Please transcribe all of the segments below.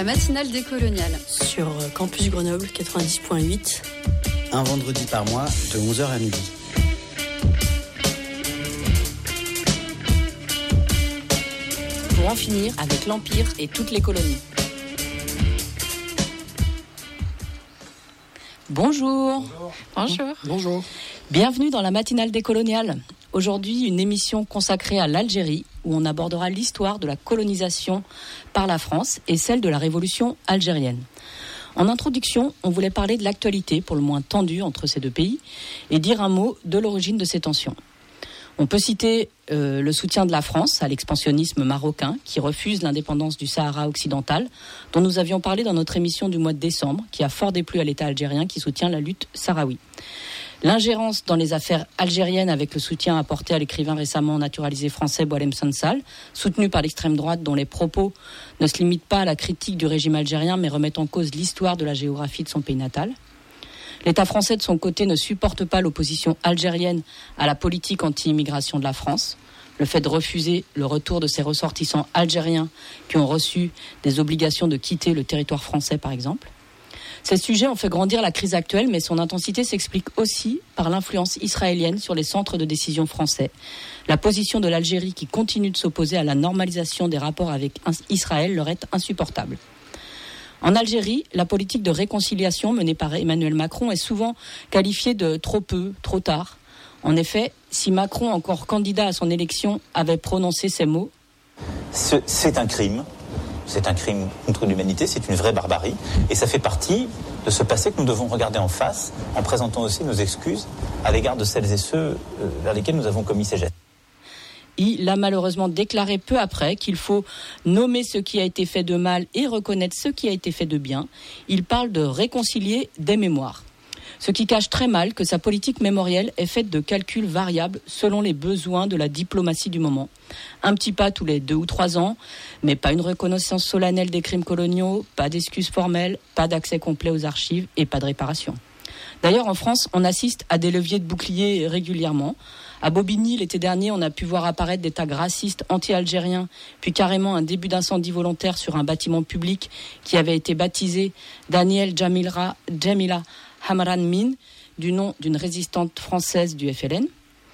la matinale décoloniale. Sur Campus Grenoble 90.8. Un vendredi par mois de 11h à midi. Pour en finir avec l'Empire et toutes les colonies. Bonjour. Bonjour. Bonjour. Bienvenue dans la matinale décoloniale. Aujourd'hui, une émission consacrée à l'Algérie, où on abordera l'histoire de la colonisation par la France et celle de la révolution algérienne. En introduction, on voulait parler de l'actualité, pour le moins tendue, entre ces deux pays, et dire un mot de l'origine de ces tensions. On peut citer le soutien de la France à l'expansionnisme marocain, qui refuse l'indépendance du Sahara occidental, dont nous avions parlé dans notre émission du mois de décembre, qui a fort déplu à l'État algérien qui soutient la lutte sahraoui. L'ingérence dans les affaires algériennes avec le soutien apporté à l'écrivain récemment naturalisé français Boualem Sansal, soutenu par l'extrême droite dont les propos ne se limitent pas à la critique du régime algérien mais remettent en cause l'histoire de la géographie de son pays natal. L'État français de son côté ne supporte pas l'opposition algérienne à la politique anti-immigration de la France, le fait de refuser le retour de ses ressortissants algériens qui ont reçu des obligations de quitter le territoire français par exemple. Ces sujets ont fait grandir la crise actuelle, mais son intensité s'explique aussi par l'influence israélienne sur les centres de décision français. La position de l'Algérie qui continue de s'opposer à la normalisation des rapports avec Israël leur est insupportable. En Algérie, la politique de réconciliation menée par Emmanuel Macron est souvent qualifiée de trop peu, trop tard. En effet, si Macron, encore candidat à son élection, avait prononcé ces mots... C'est un crime. C'est un crime contre l'humanité, c'est une vraie barbarie. Et ça fait partie de ce passé que nous devons regarder en face, en présentant aussi nos excuses à l'égard de celles et ceux vers lesquels nous avons commis ces gestes. Il a malheureusement déclaré peu après qu'il faut nommer ce qui a été fait de mal et reconnaître ce qui a été fait de bien. Il parle de réconcilier des mémoires. Ce qui cache très mal que sa politique mémorielle est faite de calculs variables selon les besoins de la diplomatie du moment. Un petit pas tous les 2 ou 3 ans, mais pas une reconnaissance solennelle des crimes coloniaux, pas d'excuses formelles, pas d'accès complet aux archives et pas de réparation. D'ailleurs, en France, on assiste à des leviers de bouclier régulièrement. À Bobigny, l'été dernier, on a pu voir apparaître des tags racistes anti-algériens, puis carrément un début d'incendie volontaire sur un bâtiment public qui avait été baptisé Daniel Jamila Hamran Min, du nom d'une résistante française du FLN.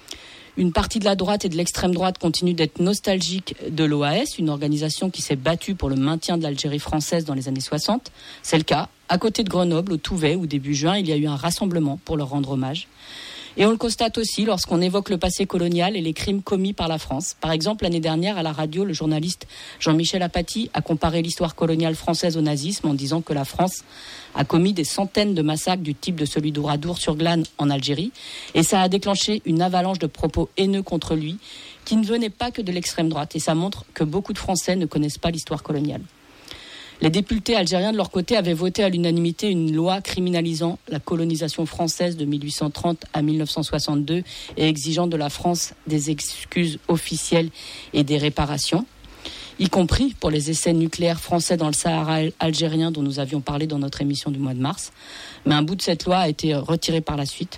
Une partie de la droite et de l'extrême droite continue d'être nostalgique de l'OAS, une organisation qui s'est battue pour le maintien de l'Algérie française dans les années 60. C'est le cas à côté de Grenoble, au Touvet, où début juin, il y a eu un rassemblement pour leur rendre hommage. Et on le constate aussi lorsqu'on évoque le passé colonial et les crimes commis par la France. Par exemple, l'année dernière, à la radio, le journaliste Jean-Michel Apathy a comparé l'histoire coloniale française au nazisme en disant que la France a commis des centaines de massacres du type de celui d'Ouradour-sur-Glane en Algérie. Et ça a déclenché une avalanche de propos haineux contre lui qui ne venaient pas que de l'extrême droite. Et ça montre que beaucoup de Français ne connaissent pas l'histoire coloniale. Les députés algériens, de leur côté, avaient voté à l'unanimité une loi criminalisant la colonisation française de 1830 à 1962 et exigeant de la France des excuses officielles et des réparations, y compris pour les essais nucléaires français dans le Sahara algérien dont nous avions parlé dans notre émission du mois de mars. Mais un bout de cette loi a été retiré par la suite.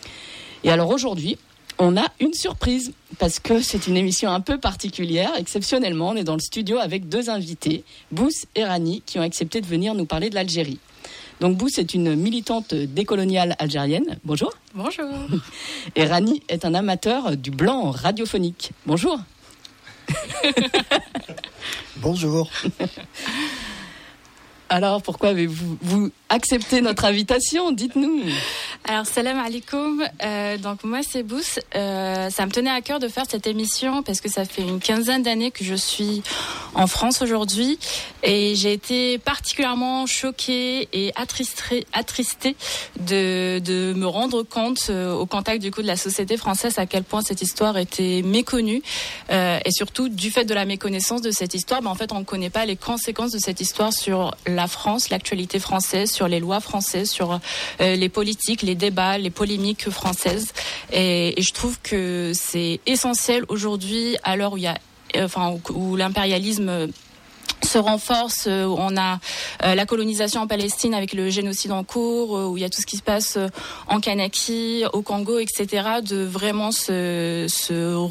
Et alors aujourd'hui, on a une surprise, parce que c'est une émission un peu particulière. Exceptionnellement, on est dans le studio avec 2 invités, Bous et Rani, qui ont accepté de venir nous parler de l'Algérie. Donc Bous est une militante décoloniale algérienne. Bonjour. Bonjour. Et Rani est un amateur du blanc radiophonique. Bonjour. Bonjour. Alors, pourquoi avez-vous accepté notre invitation ? Dites-nous. Alors, salam alaikum. Donc, moi, c'est Bous. Ça me tenait à cœur de faire cette émission parce que ça fait une 15aine d'années que je suis en France aujourd'hui. Et j'ai été particulièrement choquée et attristée de me rendre compte au contact du coup de la société française à quel point cette histoire était méconnue. Et surtout, du fait de la méconnaissance de cette histoire, en fait, on ne connaît pas les conséquences de cette histoire sur la France, l'actualité française, sur les lois françaises, sur les politiques, les débats, les polémiques françaises. Et je trouve que c'est essentiel aujourd'hui, à l'heure où l'impérialisme se renforce, où on a la colonisation en Palestine avec le génocide en cours, où il y a tout ce qui se passe en Kanaki, au Congo, etc., de vraiment se